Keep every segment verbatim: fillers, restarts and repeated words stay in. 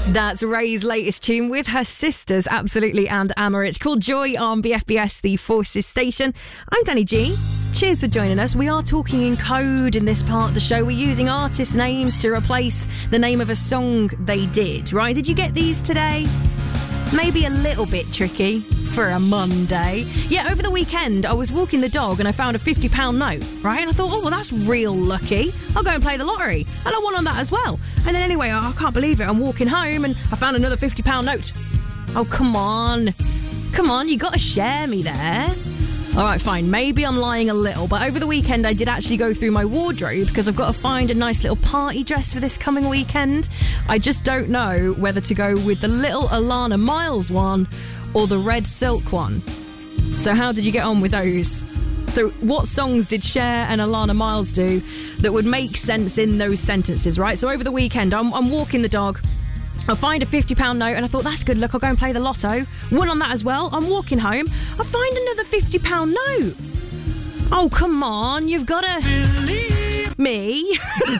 That's Ray's latest tune with her sisters, Absolutely and Amma. It's called Joy on B F B S, the Forces station. I'm Danny G. Cheers for joining us. We are talking in code in this part of the show. We're using artist names to replace the name of a song they did, right? Did you get these today? Maybe a little bit tricky for a Monday. Yeah, over the weekend, I was walking the dog and I found a fifty pound note, right? And I thought, oh, well, that's real lucky. I'll go and play the lottery. And I won on that as well. And then anyway, I can't believe it. I'm walking home and I found another fifty pound note. Oh, come on. Come on, you got to share me there. All right, fine. Maybe I'm lying a little, but over the weekend I did actually go through my wardrobe because I've got to find a nice little party dress for this coming weekend. I just don't know whether to go with the little Alana Miles one or the red silk one. So how did you get on with those? So what songs did Cher and Alana Miles do that would make sense in those sentences, right? So over the weekend, I'm, I'm walking the dog. I find a fifty pound note and I thought, that's good, look, I'll go and play the lotto. Won on that as well. I'm walking home. I find another fifty pound note. Oh, come on, you've got to... Believe. Me?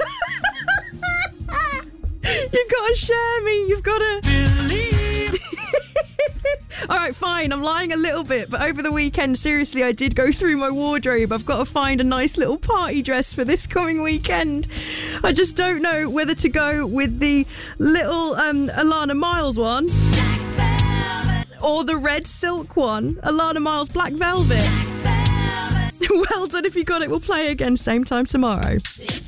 You've got to share me. You've got to... Believe. All right, fine, I'm lying a little bit, but over the weekend, seriously, I did go through my wardrobe. I've got to find a nice little party dress for this coming weekend. I just don't know whether to go with the little um, Alana Miles one or the red silk one, Alana Miles Black Velvet. Black Velvet. Well done if you got it. We'll play again same time tomorrow.